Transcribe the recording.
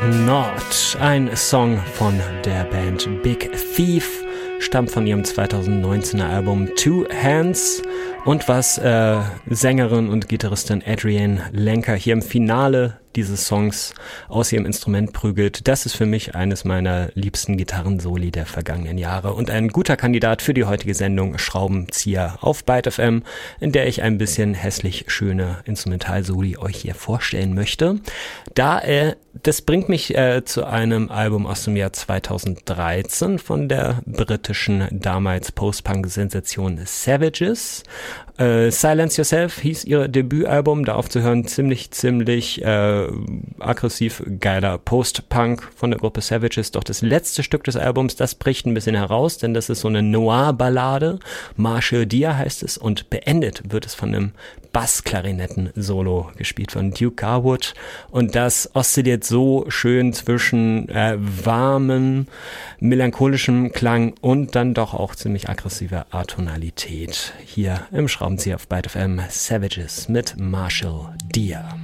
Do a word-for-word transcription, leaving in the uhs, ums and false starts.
Not, ein Song von der Band Big Thief, stammt von ihrem zweitausendneunzehner Album Two Hands. Und was äh, Sängerin und Gitarristin Adrienne Lenker hier im Finale dieses Songs aus ihrem Instrument prügelt, das ist für mich eines meiner liebsten Gitarrensoli der vergangenen Jahre und ein guter Kandidat für die heutige Sendung Schraubenzieher auf Byte F M, in der ich ein bisschen hässlich schöne Instrumentalsoli euch hier vorstellen möchte. Da äh, das bringt mich äh, zu einem Album aus dem Jahr zweitausenddreizehn von der britischen damals Post-Punk-Sensation Savages. Äh, Silence Yourself hieß ihr Debütalbum, da aufzuhören ziemlich, ziemlich äh, aggressiv geiler Post-Punk von der Gruppe Savages. Doch das letzte Stück des Albums, das bricht ein bisschen heraus, denn das ist so eine Noir-Ballade. Marshall Deer heißt es und beendet wird es von einem Bassklarinetten-Solo gespielt von Duke Garwood und das oszilliert so schön zwischen äh, warmem, melancholischem Klang und dann doch auch ziemlich aggressiver Atonalität. Hier im Schraubenzieher auf Byte F M Savages mit Marshall Deer.